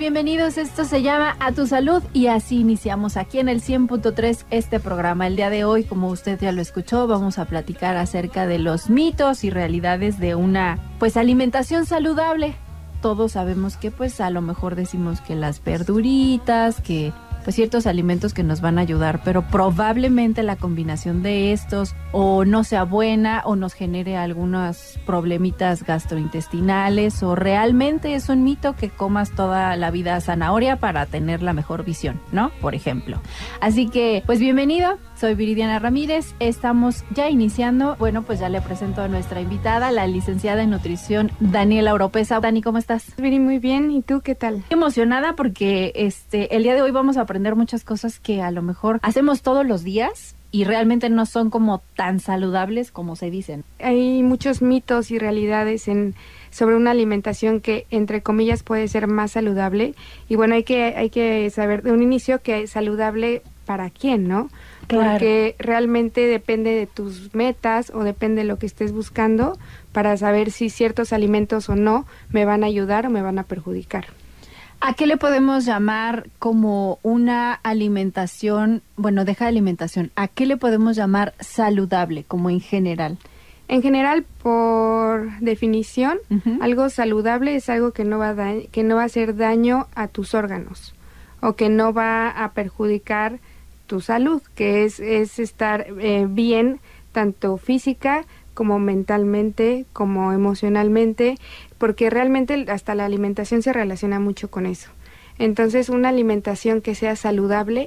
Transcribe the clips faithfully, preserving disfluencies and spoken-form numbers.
bienvenidos. Esto se llama A Tu Salud y así iniciamos aquí en el cien punto tres este programa. El día de hoy, como usted ya lo escuchó, vamos a platicar acerca de los mitos y realidades de una, pues, alimentación saludable. Todos sabemos que, pues, a lo mejor decimos que las verduritas, que, pues, ciertos alimentos que nos van a ayudar, pero probablemente la combinación de estos o no sea buena o nos genere algunos problemitas gastrointestinales, o realmente es un mito que comas toda la vida zanahoria para tener la mejor visión, ¿no? Por ejemplo. Así que, pues, bienvenido. Soy Viridiana Ramírez, estamos ya iniciando. Bueno, pues ya le presento a nuestra invitada, la licenciada en nutrición Daniela Oropesa. Dani, ¿cómo estás? Viri, muy bien. ¿Y tú qué tal? Emocionada porque este el día de hoy vamos a aprender muchas cosas que a lo mejor hacemos todos los días y realmente no son como tan saludables como se dicen. Hay muchos mitos y realidades en sobre una alimentación que, entre comillas, puede ser más saludable. Y bueno, hay que, hay que saber de un inicio que es saludable para quién, ¿no? Claro. Porque realmente depende de tus metas o depende de lo que estés buscando para saber si ciertos alimentos o no me van a ayudar o me van a perjudicar. ¿A qué le podemos llamar como una alimentación, bueno, deja de alimentación, ¿a qué le podemos llamar saludable como en general? En general, por definición, uh-huh. algo saludable es algo que no va a da- que no va a hacer daño a tus órganos o que no va a perjudicar tu salud, que es, es estar eh, bien tanto física como mentalmente, como emocionalmente, porque realmente hasta la alimentación se relaciona mucho con eso. Entonces, una alimentación que sea saludable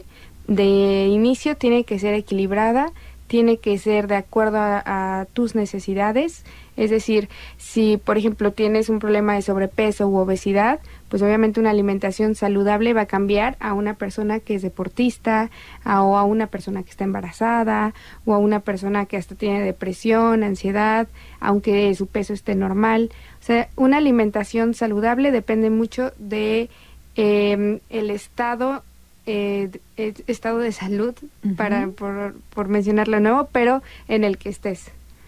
de inicio tiene que ser equilibrada, tiene que ser de acuerdo a, a tus necesidades. Es decir, si por ejemplo tienes un problema de sobrepeso u obesidad, pues obviamente una alimentación saludable va a cambiar a una persona que es deportista, a, o a una persona que está embarazada, o a una persona que hasta tiene depresión, ansiedad, aunque su peso esté normal. O sea, una alimentación saludable depende mucho de eh, el estado Eh, estado de salud, uh-huh. para por, por mencionarlo nuevo, pero en el que estés,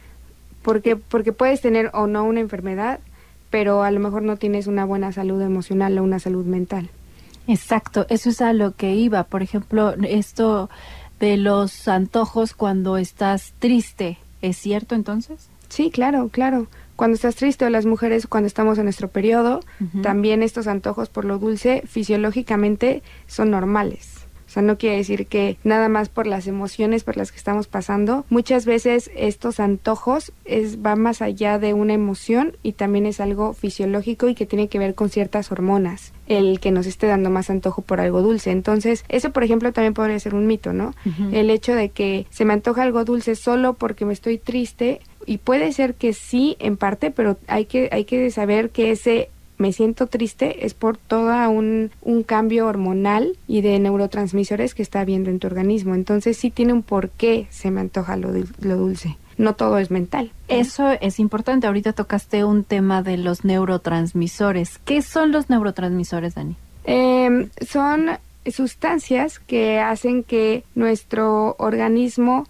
porque porque puedes tener o no una enfermedad, pero a lo mejor no tienes una buena salud emocional o una salud mental. Exacto, eso es a lo que iba. Por ejemplo, esto de los antojos cuando estás triste, ¿es cierto entonces? Sí, claro, claro. Cuando estás triste, o las mujeres cuando estamos en nuestro periodo, uh-huh. también estos antojos por lo dulce fisiológicamente son normales. O sea, no quiere decir que nada más por las emociones por las que estamos pasando. Muchas veces estos antojos es, va más allá de una emoción y también es algo fisiológico y que tiene que ver con ciertas hormonas, el que nos esté dando más antojo por algo dulce. Entonces, eso por ejemplo también podría ser un mito, ¿no? Uh-huh. El hecho de que se me antoja algo dulce solo porque me estoy triste, y puede ser que sí en parte, pero hay que, hay que saber que ese me siento triste es por todo un, un cambio hormonal y de neurotransmisores que está habiendo en tu organismo. Entonces sí tiene un porqué se me antoja lo, lo dulce. No todo es mental. Eso es importante. Ahorita tocaste un tema de los neurotransmisores. ¿Qué son los neurotransmisores, Dani? Eh, son sustancias que hacen que nuestro organismo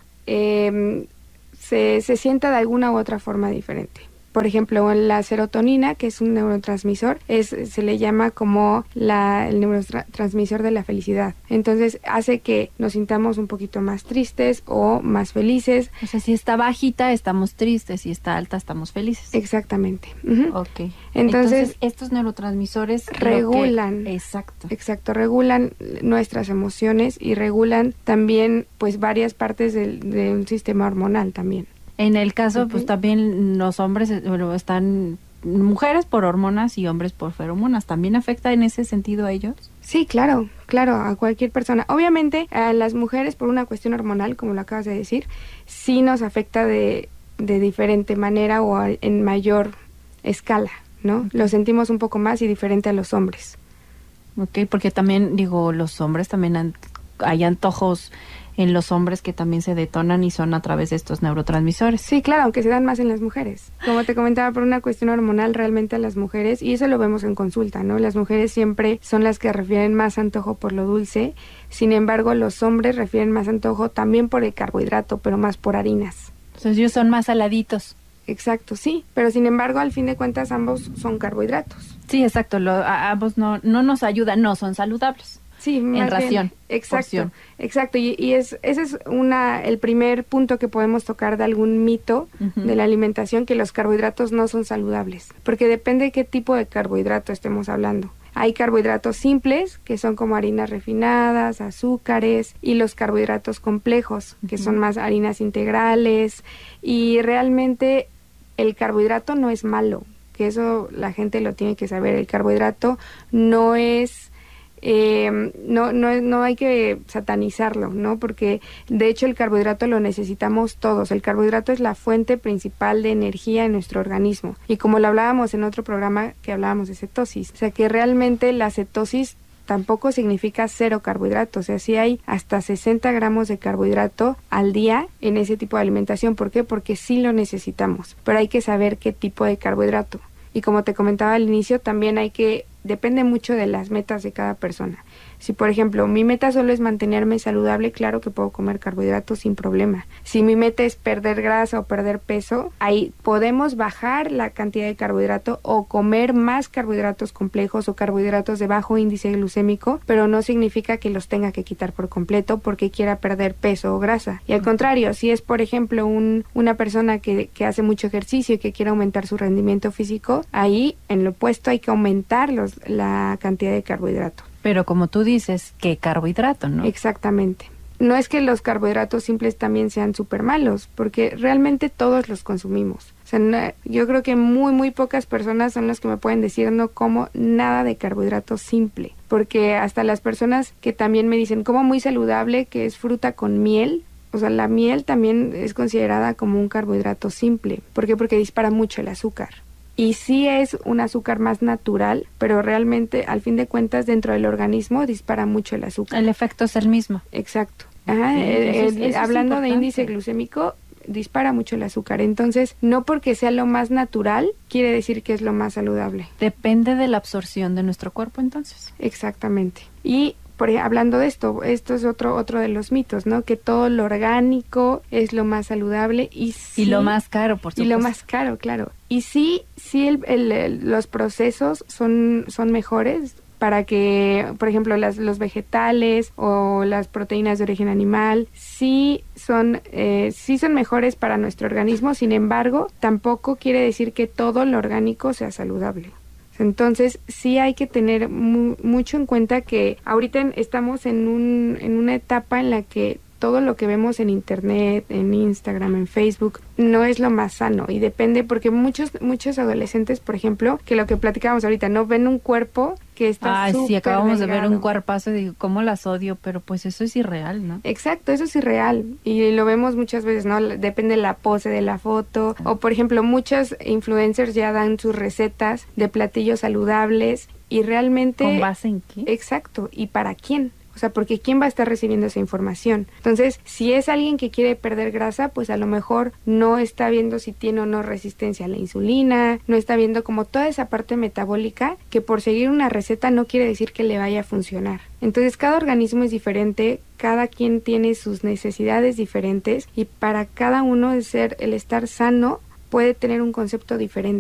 eh, se, se sienta de alguna u otra forma diferente. Por ejemplo, la serotonina, que es un neurotransmisor, es, se le llama como la, el neurotransmisor de la felicidad. Entonces, hace que nos sintamos un poquito más tristes o más felices. O sea, si está bajita, estamos tristes, si está alta, estamos felices. Exactamente. Uh-huh. Ok. Entonces, Entonces, estos neurotransmisores regulan. Que, exacto. Exacto, regulan nuestras emociones y regulan también, pues, varias partes del, de un sistema hormonal también. En el caso, okay. pues también los hombres, bueno, están mujeres por hormonas y hombres por feromonas. ¿También afecta en ese sentido a ellos? Sí, claro, claro, a cualquier persona. Obviamente, a las mujeres por una cuestión hormonal, como lo acabas de decir, sí nos afecta de, de diferente manera o a, en mayor escala, ¿no? Okay. Lo sentimos un poco más y diferente a los hombres. Ok, porque también, digo, los hombres también han, hay antojos en los hombres que también se detonan y son a través de estos neurotransmisores. Sí, claro, aunque se dan más en las mujeres. Como te comentaba, por una cuestión hormonal realmente a las mujeres, y eso lo vemos en consulta, ¿no? Las mujeres siempre son las que refieren más antojo por lo dulce, sin embargo los hombres refieren más antojo también por el carbohidrato, pero más por harinas. Entonces ellos son más saladitos. Exacto, sí, pero sin embargo, al fin de cuentas, ambos son carbohidratos. Sí, exacto, lo, a, ambos no, no nos ayudan, no son saludables. Sí, en más ración, bien, exacto, porción. exacto, y, y es ese es una el primer punto que podemos tocar de algún mito uh-huh. de la alimentación, que los carbohidratos no son saludables, porque depende de qué tipo de carbohidrato estemos hablando. Hay carbohidratos simples, que son como harinas refinadas, azúcares, y los carbohidratos complejos, que uh-huh. son más harinas integrales, y realmente el carbohidrato no es malo, que eso la gente lo tiene que saber. El carbohidrato no es Eh, no, no, no hay que satanizarlo, ¿no? Porque de hecho el carbohidrato lo necesitamos todos. El carbohidrato es la fuente principal de energía en nuestro organismo. Y como lo hablábamos en otro programa que hablábamos de cetosis, o sea que realmente la cetosis tampoco significa cero carbohidratos. O sea, sí hay hasta sesenta gramos de carbohidrato al día en ese tipo de alimentación. ¿Por qué? Porque sí lo necesitamos, pero hay que saber qué tipo de carbohidrato. Y como te comentaba al inicio, también hay que, depende mucho de las metas de cada persona. Si, por ejemplo, mi meta solo es mantenerme saludable, claro que puedo comer carbohidratos sin problema. Si mi meta es perder grasa o perder peso, ahí podemos bajar la cantidad de carbohidrato o comer más carbohidratos complejos o carbohidratos de bajo índice glucémico, pero no significa que los tenga que quitar por completo porque quiera perder peso o grasa. Y al contrario, si es, por ejemplo, un, una persona que, que hace mucho ejercicio y que quiere aumentar su rendimiento físico, ahí, en lo opuesto, hay que aumentar los, la cantidad de carbohidrato. Pero como tú dices, ¿qué carbohidrato, no? Exactamente. No es que los carbohidratos simples también sean súper malos, porque realmente todos los consumimos. O sea, no, yo creo que muy, muy pocas personas son las que me pueden decir no como nada de carbohidrato simple. Porque hasta las personas que también me dicen como muy saludable, que es fruta con miel, o sea, la miel también es considerada como un carbohidrato simple. ¿Por qué? Porque dispara mucho el azúcar. Y sí es un azúcar más natural, pero realmente, al fin de cuentas, dentro del organismo dispara mucho el azúcar. El efecto es el mismo. Exacto. Ajá, sí, eh, eso, eh, eso hablando de índice glucémico, dispara mucho el azúcar. Entonces, no porque sea lo más natural, quiere decir que es lo más saludable. Depende de la absorción de nuestro cuerpo, entonces. Exactamente. Y por hablando de esto, esto es otro otro de los mitos, ¿no? Que todo lo orgánico es lo más saludable y sí, y lo más caro, por supuesto. Y lo más caro, claro. Y sí, sí el, el, el, los procesos son son mejores para que, por ejemplo, las, los vegetales o las proteínas de origen animal sí son eh, sí son mejores para nuestro organismo. Sin embargo, tampoco quiere decir que todo lo orgánico sea saludable. Entonces, sí hay que tener mu- mucho en cuenta que ahorita en, estamos en, un, en una etapa en la que todo lo que vemos en internet, en Instagram, en Facebook, no es lo más sano y depende porque muchos muchos adolescentes, por ejemplo, que lo que platicábamos ahorita, no ven un cuerpo que está Ay, sí, acabamos delgado. de ver un cuerpazo y digo, ¿cómo las odio? Pero pues eso es irreal, ¿no? Exacto, eso es irreal y lo vemos muchas veces, ¿no? Depende de la pose de la foto o, por ejemplo, muchos influencers ya dan sus recetas de platillos saludables y realmente... ¿Con base en qué? Exacto, ¿y para quién? O sea, porque ¿quién va a estar recibiendo esa información? Entonces, si es alguien que quiere perder grasa, pues a lo mejor no está viendo si tiene o no resistencia a la insulina, no está viendo como toda esa parte metabólica que por seguir una receta no quiere decir que le vaya a funcionar. Entonces, cada organismo es diferente, cada quien tiene sus necesidades diferentes y para cada uno el ser, el estar sano puede tener un concepto diferente.